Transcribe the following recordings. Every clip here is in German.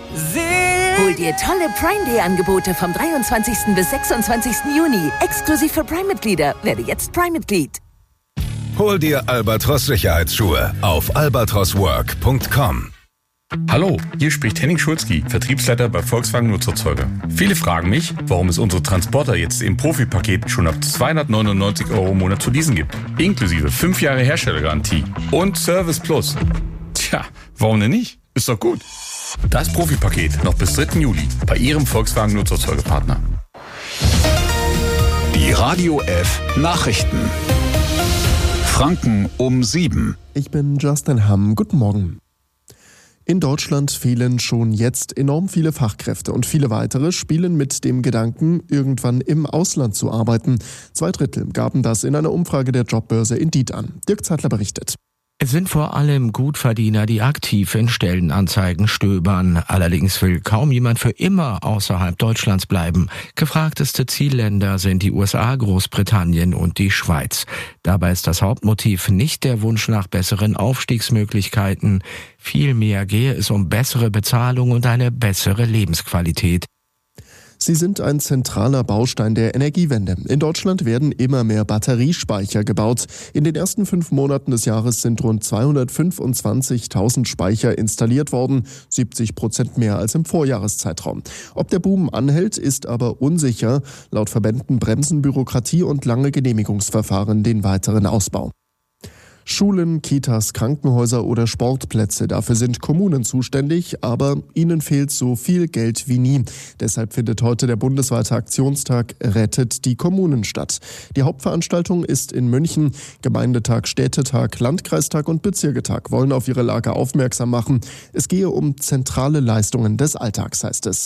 Hol dir tolle Prime-Day-Angebote vom 23. bis 26. Juni. Exklusiv für Prime-Mitglieder. Werde jetzt Prime-Mitglied. Hol dir Albatros Sicherheitsschuhe auf albatroswork.com. Hallo, hier spricht Henning Schulzki, Vertriebsleiter bei Volkswagen Nutzerzeuger. Viele fragen mich, warum es unsere Transporter jetzt im Profipaket schon ab 299 € im Monat zu leasen gibt. Inklusive 5 Jahre Herstellergarantie und Service Plus. Tja, warum denn nicht? Ist doch gut. Das Profipaket noch bis 3. Juli bei Ihrem Volkswagen Nutzerzeugerpartner. Die Radio F Nachrichten. Franken um 7. Ich bin Justin Hamm. Guten Morgen. In Deutschland fehlen schon jetzt enorm viele Fachkräfte und viele weitere spielen mit dem Gedanken, irgendwann im Ausland zu arbeiten. 2/3 gaben das in einer Umfrage der Jobbörse Indeed an. Dirk Zeitler berichtet. Es sind vor allem Gutverdiener, die aktiv in Stellenanzeigen stöbern. Allerdings will kaum jemand für immer außerhalb Deutschlands bleiben. Gefragteste Zielländer sind die USA, Großbritannien und die Schweiz. Dabei ist das Hauptmotiv nicht der Wunsch nach besseren Aufstiegsmöglichkeiten. Vielmehr gehe es um bessere Bezahlung und eine bessere Lebensqualität. Sie sind ein zentraler Baustein der Energiewende. In Deutschland werden immer mehr Batteriespeicher gebaut. In den ersten 5 Monaten des Jahres sind rund 225.000 Speicher installiert worden, 70% mehr als im Vorjahreszeitraum. Ob der Boom anhält, ist aber unsicher. Laut Verbänden bremsen Bürokratie und lange Genehmigungsverfahren den weiteren Ausbau. Schulen, Kitas, Krankenhäuser oder Sportplätze, dafür sind Kommunen zuständig, aber ihnen fehlt so viel Geld wie nie. Deshalb findet heute der bundesweite Aktionstag Rettet die Kommunen statt. Die Hauptveranstaltung ist in München. Gemeindetag, Städtetag, Landkreistag und Bezirketag wollen auf ihre Lage aufmerksam machen. Es gehe um zentrale Leistungen des Alltags, heißt es.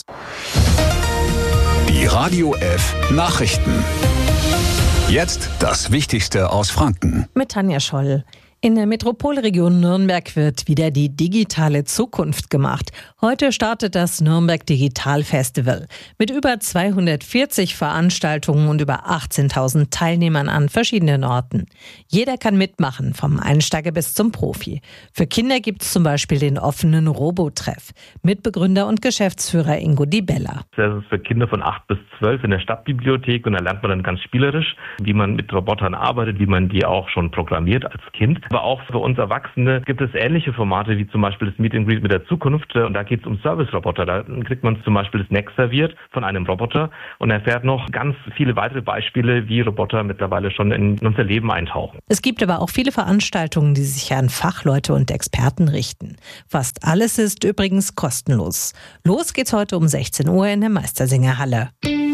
Die Radio F Nachrichten. Jetzt das Wichtigste aus Franken. Mit Tanja Scholl. In der Metropolregion Nürnberg wird wieder die digitale Zukunft gemacht. Heute startet das Nürnberg Digital Festival mit über 240 Veranstaltungen und über 18.000 Teilnehmern an verschiedenen Orten. Jeder kann mitmachen, vom Einsteiger bis zum Profi. Für Kinder gibt es zum Beispiel den offenen Robotreff. Mitbegründer und Geschäftsführer Ingo Di Bella. Das ist für Kinder von 8 bis 12 in der Stadtbibliothek und da lernt man dann ganz spielerisch, wie man mit Robotern arbeitet, wie man die auch schon programmiert als Kind. Aber auch für uns Erwachsene gibt es ähnliche Formate wie zum Beispiel das Meet and Greet mit der Zukunft und da geht es um Service-Roboter. Da kriegt man zum Beispiel das Snack serviert von einem Roboter und erfährt noch ganz viele weitere Beispiele, wie Roboter mittlerweile schon in unser Leben eintauchen. Es gibt aber auch viele Veranstaltungen, die sich an Fachleute und Experten richten. Fast alles ist übrigens kostenlos. Los geht's heute um 16 Uhr in der Meistersingerhalle.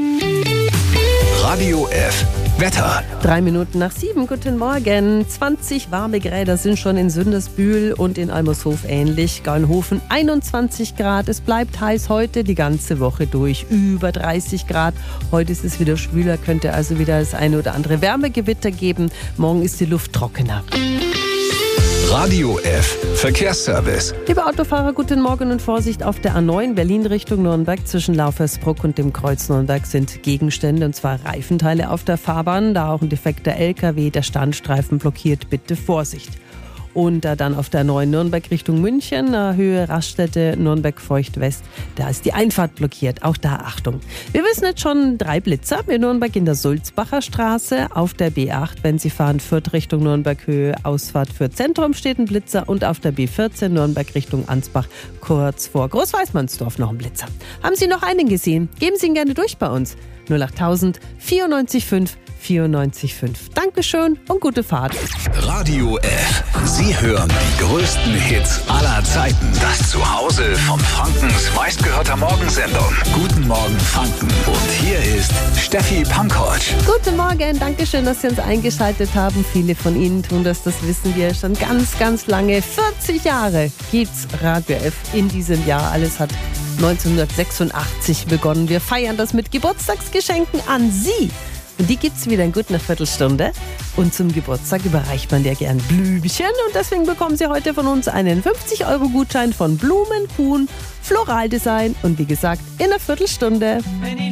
Radio F Wetter. 7:03. Guten Morgen. 20 warme Grad sind schon in Sündersbühl und in Almershof ähnlich. Gaunhofen 21 Grad. Es bleibt heiß heute die ganze Woche durch. Über 30 Grad. Heute ist es wieder schwüler, könnte also wieder das eine oder andere Wärmegewitter geben. Morgen ist die Luft trockener. Radio F Verkehrsservice. Liebe Autofahrer, guten Morgen und Vorsicht auf der A9 Berlin Richtung Nürnberg. Zwischen Laufersbruck und dem Kreuz Nürnberg sind Gegenstände, und zwar Reifenteile auf der Fahrbahn. Da auch ein defekter LKW, der Standstreifen blockiert, bitte Vorsicht. Und dann auf der neuen Nürnberg Richtung München, Höhe Raststätte Nürnberg-Feucht-West, da ist die Einfahrt blockiert. Auch da Achtung. Wir wissen jetzt schon 3 Blitzer in Nürnberg in der Sulzbacher Straße, auf der B8, wenn Sie fahren Fürth Richtung Nürnberg, Höhe Ausfahrt für Zentrum steht ein Blitzer, und auf der B14 Nürnberg Richtung Ansbach kurz vor Großweißmannsdorf noch ein Blitzer. Haben Sie noch einen gesehen? Geben Sie ihn gerne durch bei uns. 08000 94 5 94,5. Dankeschön und gute Fahrt. Radio F. Sie hören die größten Hits aller Zeiten. Das Zuhause von Frankens meistgehörter Morgensendung. Guten Morgen Franken. Und hier ist Steffi Pankovic. Guten Morgen, Dankeschön, dass Sie uns eingeschaltet haben. Viele von Ihnen tun das wissen wir schon ganz, ganz lange. 40 Jahre gibt's Radio F in diesem Jahr. Alles hat 1986 begonnen. Wir feiern das mit Geburtstagsgeschenken an Sie. Und die gibt's wieder in gut einer Viertelstunde. Und zum Geburtstag überreicht man dir gern Blümchen. Und deswegen bekommen Sie heute von uns einen 50-Euro-Gutschein von Blumenkuhn Floraldesign. Und wie gesagt, in einer Viertelstunde.